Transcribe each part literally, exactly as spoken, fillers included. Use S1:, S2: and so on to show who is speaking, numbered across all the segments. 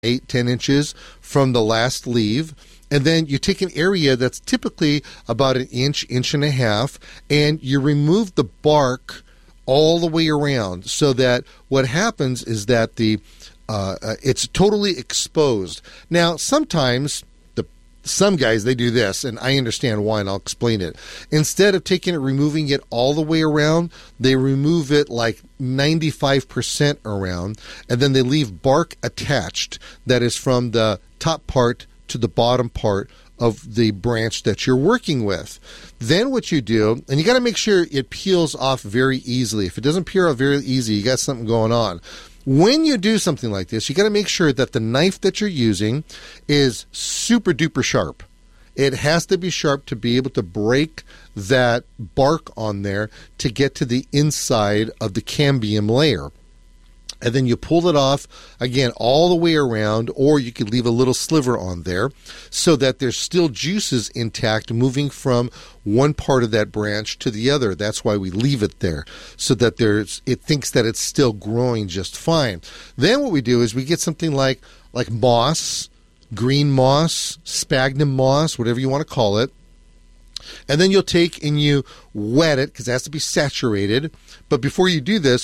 S1: eight, ten inches from the last leaf. And then you take an area that's typically about an inch, inch and a half, and you remove the bark all the way around so that what happens is that the uh, uh, it's totally exposed. Now, sometimes the some guys, they do this, and I understand why, and I'll explain it. Instead of taking it, removing it all the way around, they remove it like ninety-five percent around, and then they leave bark attached that is from the top part to the bottom part of the branch that you're working with. Then what you do, and you got to make sure it peels off very easily. If it doesn't peel off very easy, you got something going on. When you do something like this, you got to make sure that the knife that you're using is super duper sharp. It has to be sharp to be able to break that bark on there to get to the inside of the cambium layer. And then you pull it off, again, all the way around, or you could leave a little sliver on there so that there's still juices intact moving from one part of that branch to the other. That's why we leave it there, so that there's it thinks that it's still growing just fine. Then what we do is we get something like, like moss, green moss, sphagnum moss, whatever you want to call it. And then you'll take and you wet it, because it has to be saturated. But before you do this,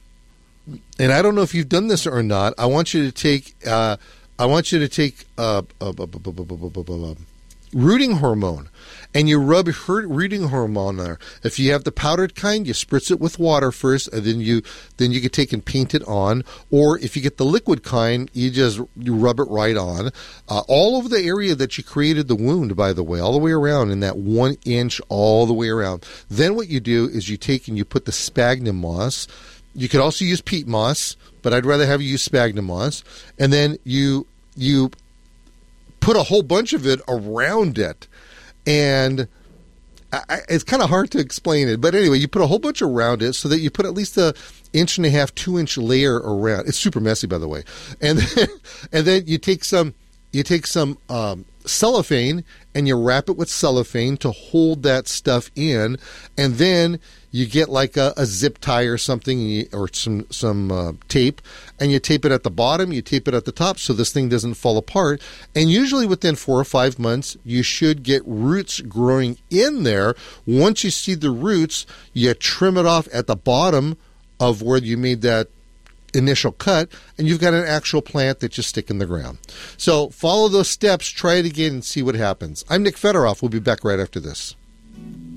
S1: and I don't know if you've done this or not, I want you to take, uh, I want you to take uh, uh, uh, uh, uh, uh, uh, rooting hormone, and you rub rooting hormone there. If you have the powdered kind, you spritz it with water first, and then you then you can take and paint it on. Or if you get the liquid kind, you just you rub it right on, uh, all over the area that you created the wound. By the way, all the way around in that one inch, all the way around. Then what you do is you take and you put the sphagnum moss. You could also use peat moss, but I'd rather have you use sphagnum moss. And then you you put a whole bunch of it around it. And I, it's kind of hard to explain it. But anyway, you put a whole bunch around it so that you put at least a inch and a half, two inch layer around. It's super messy, by the way. And then, and then you take some you take some um, cellophane and you wrap it with cellophane to hold that stuff in. And then you get like a, a zip tie or something, and you, or some some uh, tape, and you tape it at the bottom, you tape it at the top, so this thing doesn't fall apart. And usually within four or five months, you should get roots growing in there. Once you see the roots, you trim it off at the bottom of where you made that initial cut, and you've got an actual plant that you stick in the ground. So follow those steps, try it again, and see what happens. I'm Nick Federoff. We'll be back right after this.